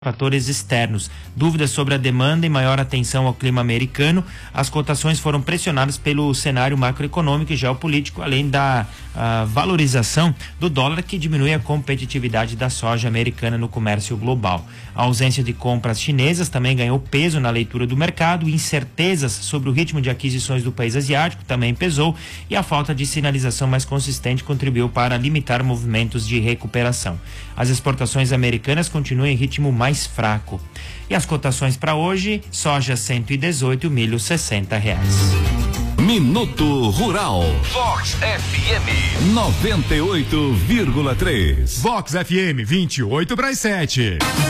fatores externos, dúvidas sobre a demanda e maior atenção ao clima americano. As cotações foram pressionadas pelo cenário macroeconômico e geopolítico, além da valorização do dólar, que diminui a competitividade da soja americana no comércio global. A ausência de compras chinesas também ganhou peso na leitura do mercado, incertezas sobre o ritmo de aquisições do país asiático também pesou, e a falta de sinalização mais consistente contribuiu para limitar movimentos de recuperação. As exportações americanas continuam em ritmo mais fraco. E as cotações para hoje: soja 118, milho R$60. Minuto Rural. Vox FM 98,3. Vox FM 28 para as 7.